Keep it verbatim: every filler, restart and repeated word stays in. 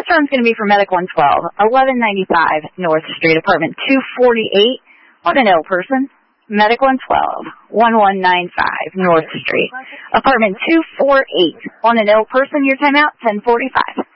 First one's going to be for Medic one twelve, eleven ninety-five North Street, apartment two forty-eight. On an ill person. Medic one twelve, eleven ninety-five North Street, apartment two forty-eight. On an ill person, your timeout, ten forty-five.